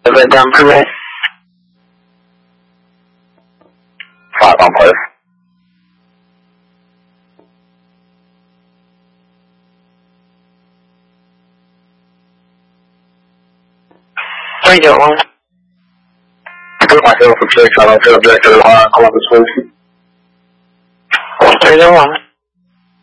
Every time I phát on post. Thank you. I put myself in church. I don't feel objective at all. Columbus, Thank you.